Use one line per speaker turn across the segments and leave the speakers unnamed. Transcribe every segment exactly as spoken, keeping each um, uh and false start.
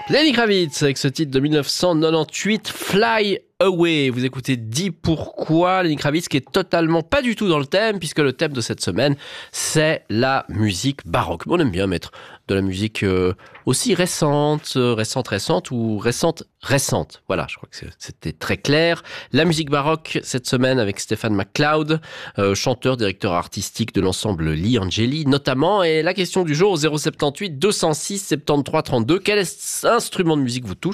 Lenny Kravitz avec ce titre de dix-neuf cent quatre-vingt-dix-huit, Fly Away. Vous écoutez Dis pourquoi, Lenny Kravitz qui est totalement pas du tout dans le thème, puisque le thème de cette semaine, c'est la musique baroque. On aime bien mettre de la musique euh, aussi récente, euh, récente, récente ou récente, récente. Voilà, je crois que c'était très clair. La musique baroque cette semaine avec Stephen McLeod, euh, chanteur, directeur artistique de l'ensemble Lee Angeli notamment. Et la question du jour au zéro sept huit deux zéro six soixante-treize trente-deux. Quel instrument de musique vous touche ?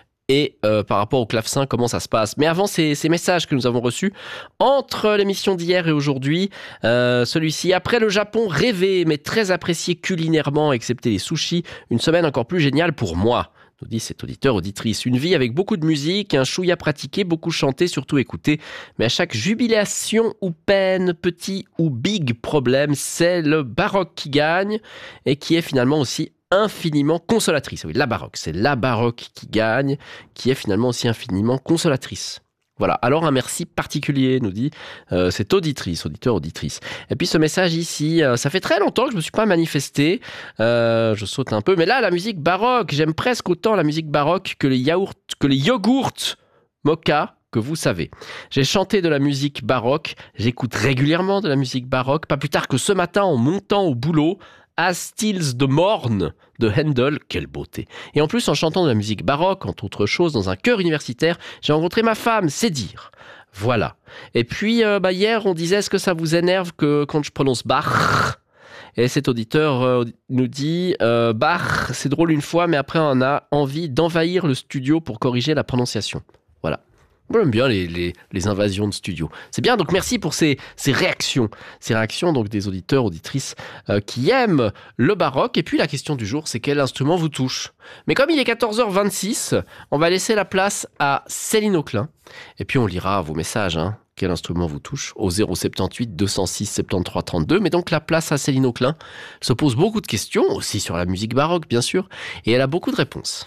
Et euh, par rapport au clavecin, comment ça se passe. Mais avant ces, ces messages que nous avons reçus, entre l'émission d'hier et aujourd'hui, euh, celui-ci, après le Japon rêvé, mais très apprécié culinairement, excepté les sushis, une semaine encore plus géniale pour moi, nous dit cet auditeur, auditrice. Une vie avec beaucoup de musique, un chouïa pratiqué, beaucoup chanté, surtout écouté. Mais à chaque jubilation ou peine, petit ou big problème, c'est le baroque qui gagne et qui est finalement aussi infiniment consolatrice. Oui, la baroque, c'est la baroque qui gagne, qui est finalement aussi infiniment consolatrice. Voilà, alors un merci particulier, nous dit euh, cette auditrice, auditeur, auditrice. Et puis ce message ici, euh, ça fait très longtemps que je ne me suis pas manifesté, euh, je saute un peu, mais là, la musique baroque, j'aime presque autant la musique baroque que les yaourts, que les yogourts mocha, que vous savez. J'ai chanté de la musique baroque, j'écoute régulièrement de la musique baroque, pas plus tard que ce matin en montant au boulot, As Stills de Morn de Handel, quelle beauté. Et en plus, en chantant de la musique baroque, entre autres choses, dans un chœur universitaire, j'ai rencontré ma femme, c'est dire. Voilà. Et puis, euh, bah, hier, on disait, est-ce que ça vous énerve que quand je prononce Bach ? Et cet auditeur euh, nous dit, euh, Bach, c'est drôle une fois, mais après, on a envie d'envahir le studio pour corriger la prononciation. Voilà. J'aime bien les, les, les invasions de studio. C'est bien, donc merci pour ces, ces réactions. Ces réactions donc des auditeurs, auditrices euh, qui aiment le baroque. Et puis la question du jour, c'est quel instrument vous touche ? Mais comme il est quatorze heures vingt-six, on va laisser la place à Céline Auclin. Et puis on lira vos messages, hein. Quel instrument vous touche au zéro sept huit deux zéro six soixante-treize trente-deux. Mais donc la place à Céline Auclin se pose beaucoup de questions, aussi sur la musique baroque bien sûr. Et elle a beaucoup de réponses.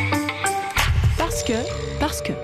Parce que, parce que...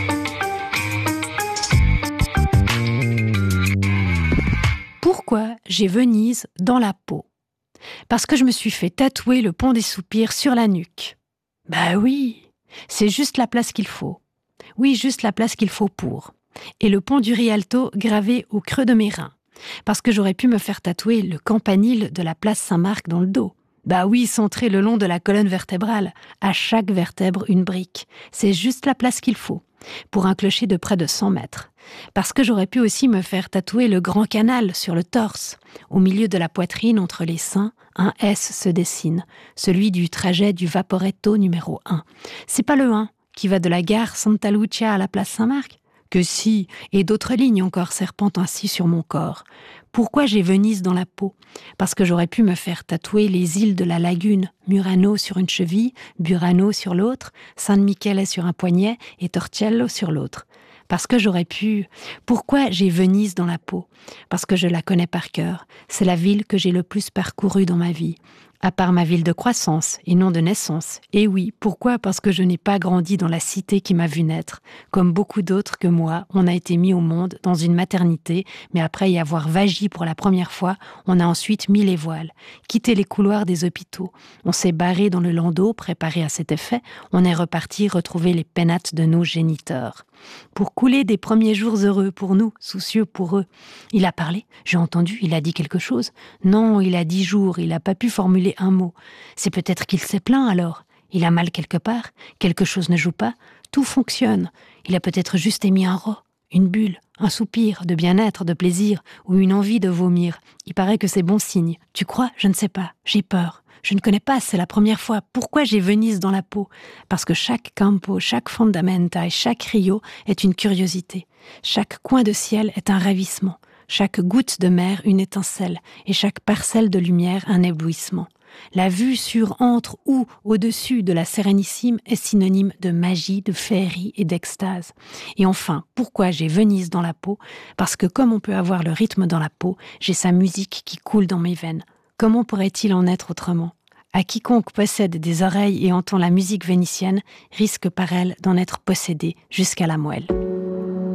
Pourquoi j'ai Venise dans la peau ? Parce que je me suis fait tatouer le pont des soupirs sur la nuque. Bah oui, c'est juste la place qu'il faut. Oui, juste la place qu'il faut pour. Et le pont du Rialto gravé au creux de mes reins. Parce que j'aurais pu me faire tatouer le campanile de la place Saint-Marc dans le dos. Bah oui, centré le long de la colonne vertébrale. À chaque vertèbre, une brique. C'est juste la place qu'il faut. Pour un clocher de près de cent mètres. Parce que j'aurais pu aussi me faire tatouer le grand canal sur le torse. Au milieu de la poitrine, entre les seins, un S se dessine, celui du trajet du Vaporetto numéro un. C'est pas le un qui va de la gare Santa Lucia à la place Saint-Marc ? Que si, et d'autres lignes encore serpentent ainsi sur mon corps. Pourquoi j'ai Venise dans la peau ? Parce que j'aurais pu me faire tatouer les îles de la lagune, Murano sur une cheville, Burano sur l'autre, San Michele sur un poignet et Torcello sur l'autre. Parce que j'aurais pu... Pourquoi j'ai Venise dans la peau ? Parce que je la connais par cœur. C'est la ville que j'ai le plus parcourue dans ma vie. À part ma ville de croissance et non de naissance. Et oui, pourquoi ? Parce que je n'ai pas grandi dans la cité qui m'a vu naître. Comme beaucoup d'autres que moi, on a été mis au monde dans une maternité, mais après y avoir vagi pour la première fois, on a ensuite mis les voiles, quitté les couloirs des hôpitaux. On s'est barré dans le landau, préparé à cet effet. On est reparti retrouver les pénates de nos géniteurs. Pour couler des premiers jours heureux pour nous, soucieux pour eux. Il a parlé, j'ai entendu, il a dit quelque chose. Non, il a dix jours, il n'a pas pu formuler un mot. C'est peut-être qu'il s'est plaint alors. Il a mal quelque part, quelque chose ne joue pas, tout fonctionne. Il a peut-être juste émis un ro, une bulle, un soupir de bien-être, de plaisir, ou une envie de vomir. Il paraît que c'est bon signe. Tu crois ? Je ne sais pas, j'ai peur. Je ne connais pas, c'est la première fois. Pourquoi j'ai Venise dans la peau ? Parce que chaque campo, chaque fondamenta et chaque rio est une curiosité. Chaque coin de ciel est un ravissement. Chaque goutte de mer une étincelle. Et chaque parcelle de lumière un éblouissement. La vue sur, entre ou au-dessus de la Sérénissime est synonyme de magie, de féerie et d'extase. Et enfin, pourquoi j'ai Venise dans la peau ? Parce que comme on peut avoir le rythme dans la peau, j'ai sa musique qui coule dans mes veines. Comment pourrait-il en être autrement ? À quiconque possède des oreilles et entend la musique vénitienne, risque par elle d'en être possédé jusqu'à la moelle.